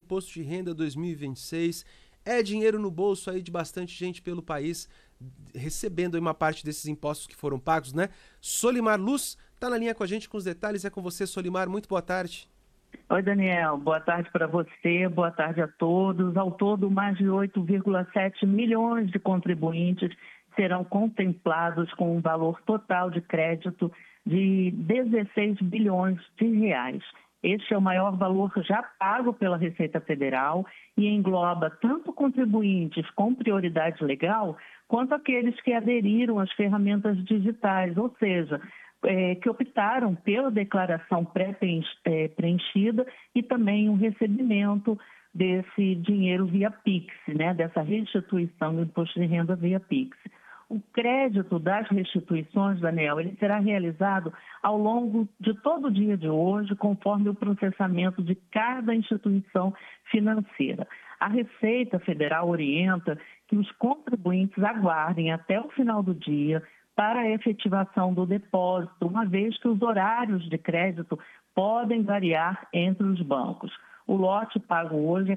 Imposto de Renda 2026. É dinheiro no bolso aí de bastante gente pelo país, recebendo aí uma parte desses impostos que foram pagos, né? Solimar Luz está na linha com a gente com os detalhes. É com você, Solimar. Muito boa tarde. Oi, Daniel. Boa tarde para você, boa tarde a todos. Ao todo, mais de 8,7 milhões de contribuintes serão contemplados com um valor total de crédito de 16 bilhões de reais. Este é o maior valor já pago pela Receita Federal e engloba tanto contribuintes com prioridade legal, quanto aqueles que aderiram às ferramentas digitais, ou seja, que optaram pela declaração pré-preenchida e também o recebimento desse dinheiro via Pix, né, dessa restituição do imposto de renda via Pix. O crédito das restituições, Daniel, ele será realizado ao longo de todo o dia de hoje, conforme o processamento de cada instituição financeira. A Receita Federal orienta que os contribuintes aguardem até o final do dia para a efetivação do depósito, uma vez que os horários de crédito podem variar entre os bancos. O lote pago hoje é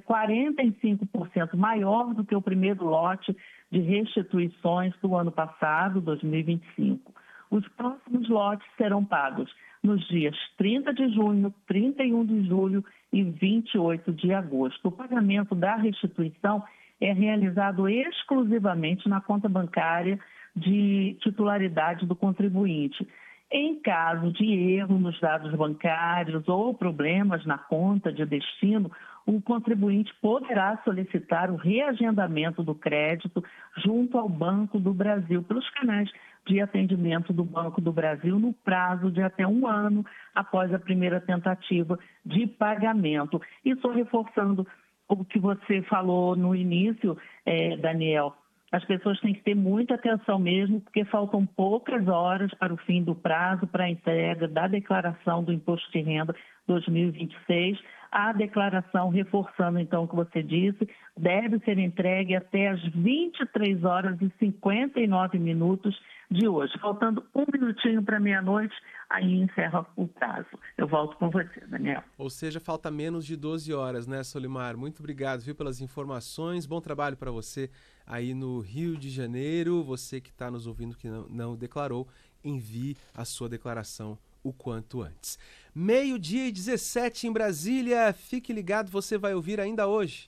45% maior do que o primeiro lote de restituições do ano passado, 2025. Os próximos lotes serão pagos nos dias 30 de junho, 31 de julho e 28 de agosto. O pagamento da restituição é realizado exclusivamente na conta bancária de titularidade do contribuinte. Em caso de erro nos dados bancários ou problemas na conta de destino, o contribuinte poderá solicitar o reagendamento do crédito junto ao Banco do Brasil, pelos canais de atendimento do Banco do Brasil, no prazo de até 1 ano após a primeira tentativa de pagamento. E só reforçando o que você falou no início, Daniel, as pessoas têm que ter muita atenção mesmo, porque faltam poucas horas para o fim do prazo para a entrega da declaração do Imposto de Renda 2026. A declaração, reforçando então o que você disse, deve ser entregue até às 23 horas e 59 minutos de hoje. Faltando 1 minutinho para meia-noite, aí encerra o prazo. Eu volto com você, Daniel. Ou seja, falta menos de 12 horas, né, Solimar? Muito obrigado, viu, pelas informações. Bom trabalho para você aí no Rio de Janeiro. Você que está nos ouvindo que não declarou, envie a sua declaração o quanto antes. 12:17 em Brasília. Fique ligado, você vai ouvir ainda hoje.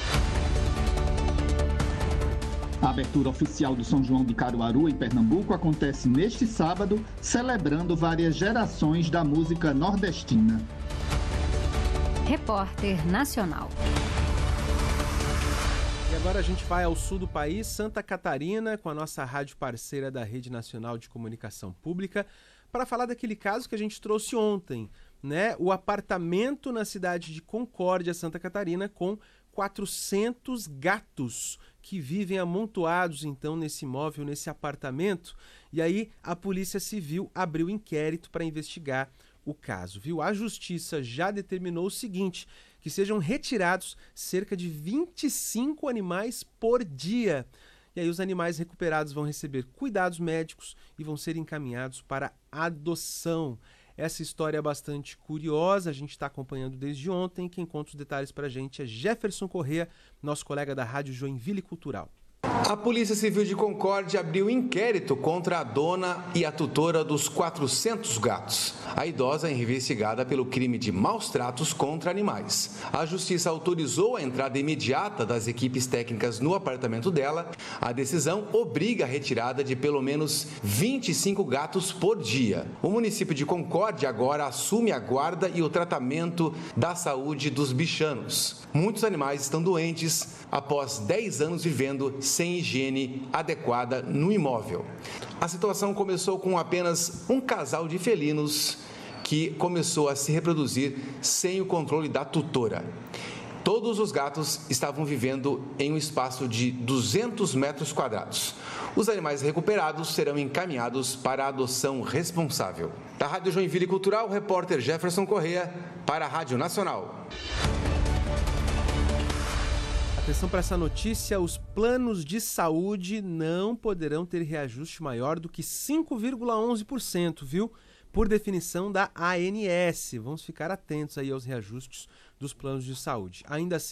A abertura oficial do São João de Caruaru, em Pernambuco, acontece neste sábado, celebrando várias gerações da música nordestina. Repórter Nacional. E agora a gente vai ao sul do país, Santa Catarina, com a nossa rádio parceira da Rede Nacional de Comunicação Pública, para falar daquele caso que a gente trouxe ontem, né? O apartamento na cidade de Concórdia, Santa Catarina, com 400 gatos que vivem amontoados, então, nesse imóvel, nesse apartamento. E aí a Polícia Civil abriu inquérito para investigar o caso, viu? A Justiça já determinou o seguinte, que sejam retirados cerca de 25 animais por dia. E aí os animais recuperados vão receber cuidados médicos e vão ser encaminhados para adoção. Essa história é bastante curiosa, a gente está acompanhando desde ontem. Quem conta os detalhes para a gente é Jefferson Corrêa, nosso colega da Rádio Joinville Cultural. A Polícia Civil de Concórdia abriu inquérito contra a dona e a tutora dos 400 gatos. A idosa é investigada pelo crime de maus tratos contra animais. A Justiça autorizou a entrada imediata das equipes técnicas no apartamento dela. A decisão obriga a retirada de pelo menos 25 gatos por dia. O município de Concórdia agora assume a guarda e o tratamento da saúde dos bichanos. Muitos animais estão doentes após 10 anos vivendo sem higiene adequada no imóvel. A situação começou com apenas um casal de felinos que começou a se reproduzir sem o controle da tutora. Todos os gatos estavam vivendo em um espaço de 200 metros quadrados. Os animais recuperados serão encaminhados para a adoção responsável. Da Rádio Joinville Cultural, o repórter Jefferson Corrêa para a Rádio Nacional. Atenção para essa notícia, os planos de saúde não poderão ter reajuste maior do que 5,11%, viu? Por definição da ANS. Vamos ficar atentos aí aos reajustes dos planos de saúde. Ainda assim,